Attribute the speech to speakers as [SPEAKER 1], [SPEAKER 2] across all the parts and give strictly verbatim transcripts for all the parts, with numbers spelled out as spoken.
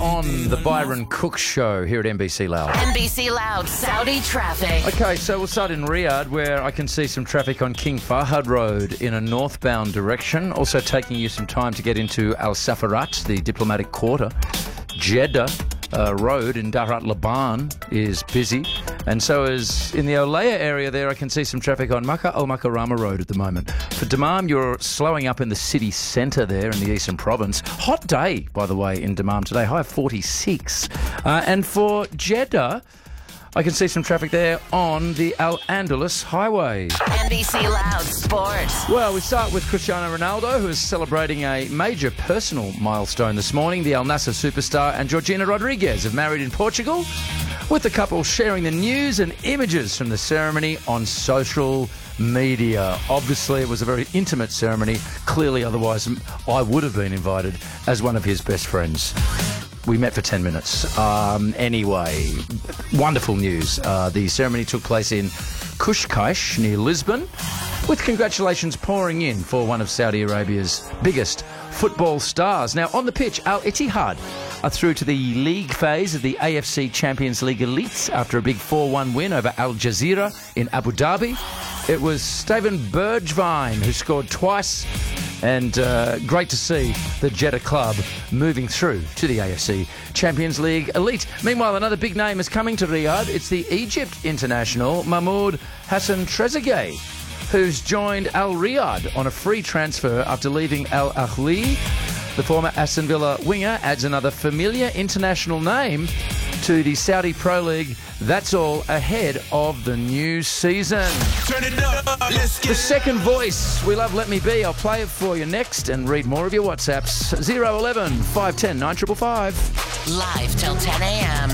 [SPEAKER 1] on the Byron Cook Show here at N B C Loud.
[SPEAKER 2] N B C Loud, Saudi traffic.
[SPEAKER 1] Okay, so we'll start in Riyadh, where I can see some traffic on King Fahd Road in a northbound direction. Also taking you some time to get into Al Safarat, the diplomatic quarter. Jeddah uh, Road in Darat Laban is busy. And so is in the Olaya area there, I can see some traffic on Makkah Al Makarama Road at the moment. For Dammam, you're slowing up in the city centre there in the Eastern Province. Hot day, by the way, in Dammam today, high of forty-six. Uh, and for Jeddah, I can see some traffic there on the Al Andalus Highway.
[SPEAKER 2] N B C Loud Sports.
[SPEAKER 1] Well, we start with Cristiano Ronaldo, who is celebrating a major personal milestone this morning. The Al Nassr superstar and Georgina Rodriguez have married in Portugal, with the couple sharing the news and images from the ceremony on social media. Obviously, it was a very intimate ceremony. Clearly, otherwise, I would have been invited as one of his best friends. We met for ten minutes. Um, anyway, wonderful news. Uh, the ceremony took place in Cascais, near Lisbon, with congratulations pouring in for one of Saudi Arabia's biggest football stars. Now, on the pitch, Al Ittihad are through to the league phase of the A F C Champions League Elite after a big four one win over Al Jazeera in Abu Dhabi. It was Steven Bergwijn who scored twice, and uh, great to see the Jeddah club moving through to the A F C Champions League Elite. Meanwhile, another big name is coming to Riyadh. It's the Egypt international Mahmoud Hassan Trezeguet, who's joined Al Riyadh on a free transfer after leaving Al Ahly. The former Aston Villa winger adds another familiar international name to the Saudi Pro League. That's all ahead of the new season.
[SPEAKER 3] Turn it up, let's get
[SPEAKER 1] The second voice, we love Let Me Be. I'll play it for you next and read more of your WhatsApps. zero eleven, five one zero, nine five five.
[SPEAKER 2] Live till ten a.m.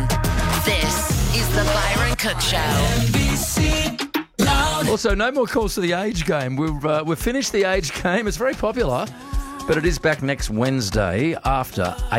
[SPEAKER 2] This is the Byron Cook Show.
[SPEAKER 3] N B C Loud.
[SPEAKER 1] Also, no more calls to the age game. We've, uh, we've finished the age game. It's very popular, but it is back next Wednesday after eight.